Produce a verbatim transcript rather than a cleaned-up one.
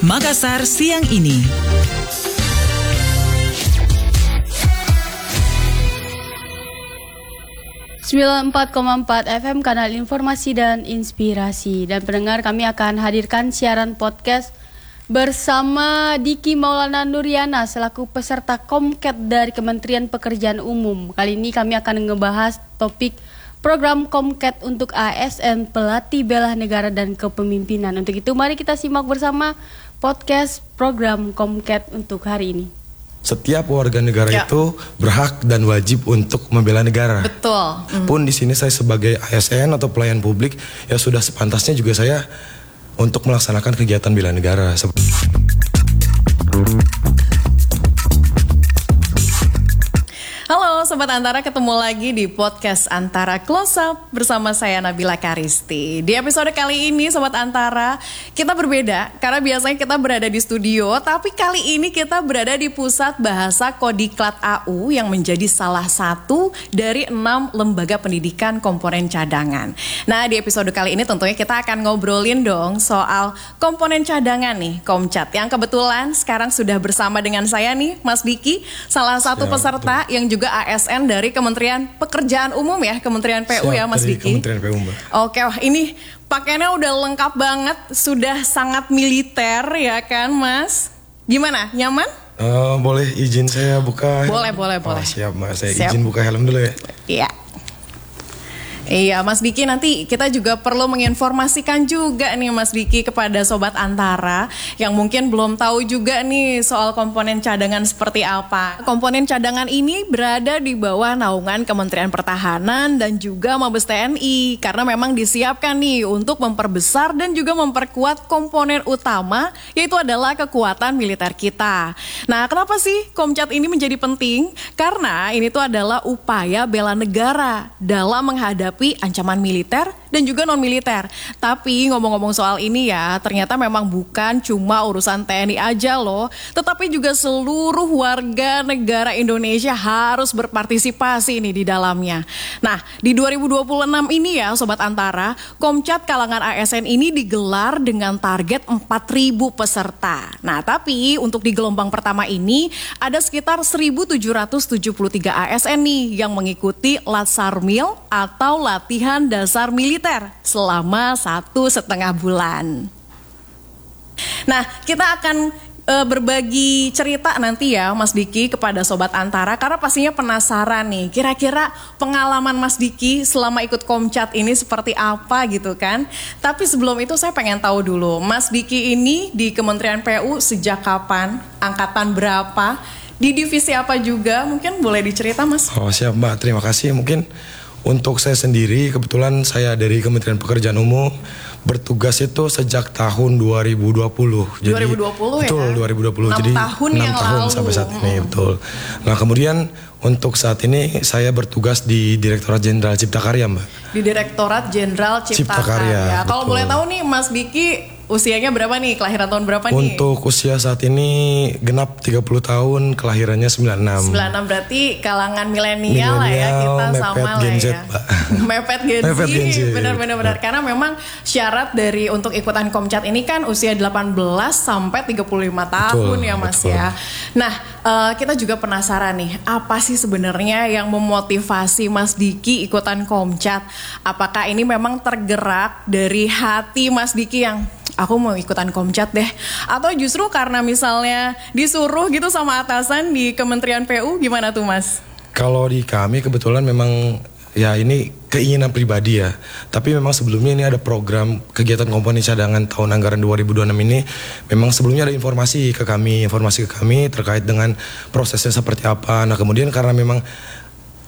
Makassar siang ini. sembilan puluh empat koma empat F M Kanal Informasi dan Inspirasi. Dan pendengar, kami akan hadirkan siaran podcast bersama Diki Maulana Nuriana selaku peserta Komcat dari Kementerian Pekerjaan Umum. Kali ini kami akan ngebahas topik program Komcat untuk A S N Pelatih Bela Negara dan Kepemimpinan. Untuk itu mari kita simak bersama podcast program Komcat untuk hari ini. Setiap warga negara ya. itu berhak dan wajib untuk membela negara. Betul. Mm. Pun di sini saya sebagai A S N atau pelayan publik ya sudah sepantasnya juga saya untuk melaksanakan kegiatan bela negara. Halo Sobat Antara, ketemu lagi di podcast Antara Close Up bersama saya Nabila Karisti. Di episode kali ini Sobat Antara, kita berbeda karena biasanya kita berada di studio, tapi kali ini kita berada di Pusat Bahasa Kodiklat A U yang menjadi salah satu dari enam lembaga pendidikan komponen cadangan. Nah, di episode kali ini tentunya kita akan ngobrolin dong soal komponen cadangan nih, Komcat, yang kebetulan sekarang sudah bersama dengan saya nih, Mas Diki, salah satu Siap, peserta betul. yang juga A S N dari Kementerian Pekerjaan Umum ya, Kementerian P U. Siap, ya Mas Diki. Kementerian P U, Mbak. Oke, wah ini pakaiannya udah lengkap banget, sudah sangat militer ya kan Mas? Gimana, nyaman? Uh, boleh izin saya buka? Boleh, boleh, oh, boleh. Siap Mbak, saya Siap. izin buka helm dulu ya. Iya. Iya Mas Diki, nanti kita juga perlu menginformasikan juga nih Mas Diki kepada Sobat Antara yang mungkin belum tahu juga nih soal komponen cadangan seperti apa. Komponen cadangan ini berada di bawah naungan Kementerian Pertahanan dan juga Mabes T N I karena memang disiapkan nih untuk memperbesar dan juga memperkuat komponen utama, yaitu adalah kekuatan militer kita. Nah, kenapa sih Komcat ini menjadi penting? Karena ini tuh adalah upaya bela negara dalam menghadapi ancaman militer dan juga non-militer. Tapi ngomong-ngomong soal ini ya, ternyata memang bukan cuma urusan T N I aja loh, tetapi juga seluruh warga negara Indonesia harus berpartisipasi nih di dalamnya. Nah, di dua ribu dua puluh enam ini ya Sobat Antara, Komcat kalangan A S N ini digelar dengan target empat ribu peserta. Nah, tapi untuk di gelombang pertama ini ada sekitar seribu tujuh ratus tujuh puluh tiga A S N nih yang mengikuti Latsarmil atau latihan dasar militer selama satu setengah bulan. Nah, kita akan e, berbagi cerita nanti ya Mas Diki kepada Sobat Antara karena pastinya penasaran nih kira-kira pengalaman Mas Diki selama ikut Komcat ini seperti apa gitu kan. Tapi sebelum itu saya pengen tahu dulu, Mas Diki ini di Kementerian P U sejak kapan, angkatan berapa, di divisi apa juga, mungkin boleh dicerita Mas? Oh siap Mbak, terima kasih. Mungkin untuk saya sendiri, kebetulan saya dari Kementerian Pekerjaan Umum bertugas itu sejak tahun dua ribu dua puluh. dua ribu dua puluh Jadi, ya? betul, dua ribu dua puluh. enam Jadi tahun enam yang tahun lalu. sampai saat ini, hmm. betul. Nah, kemudian untuk saat ini saya bertugas di Direktorat Jenderal Cipta Karya, Mbak. Di Direktorat Jenderal Cipta, Cipta Karya. Karya. Kalau Betul. boleh tahu nih Mas Diki usianya berapa nih? Kelahiran tahun berapa nih? Untuk usia saat ini genap tiga puluh tahun, kelahirannya sembilan puluh enam. sembilan puluh enam berarti kalangan milenial lah ya, kita sama lah Gen Z, ya. Mbak. Mepet Gen Z. Mepet Gen Z. Benar-benar benar. Karena memang syarat dari untuk ikutan Komcat ini kan usia delapan belas sampai tiga puluh lima tahun Betul, ya Mas betul. ya. Nah, uh, kita juga penasaran nih, apa sih sebenarnya yang memotivasi Mas Diki ikutan Komcat? Apakah ini memang tergerak dari hati Mas Diki yang aku mau ikutan Komcat deh, atau justru karena misalnya disuruh gitu sama atasan di Kementerian P U, gimana tuh Mas? Kalau di kami kebetulan memang ya ini keinginan pribadi ya. Tapi memang sebelumnya ini ada program kegiatan komponen cadangan tahun anggaran dua ribu dua puluh enam ini. Memang sebelumnya ada informasi ke kami, informasi ke kami terkait dengan prosesnya seperti apa. Nah kemudian karena memang